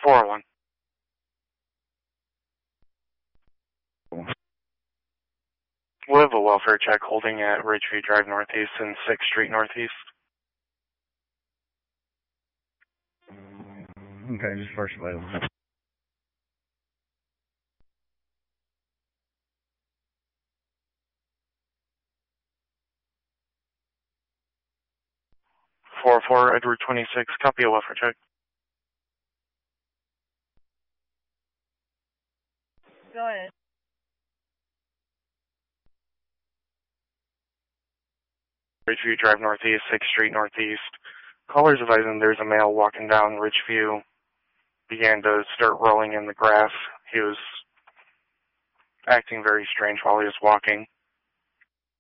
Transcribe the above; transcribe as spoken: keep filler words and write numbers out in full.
four oh one. We'll have a welfare check holding at Ridgeview Drive Northeast and sixth Street Northeast. Okay, just first available. four oh four, Edward twenty-six, copy a welfare check. Go ahead. Ridgeview Drive Northeast, sixth Street Northeast. Callers advising there's a male walking down Ridgeview. Began to start rolling in the grass. He was acting very strange while he was walking.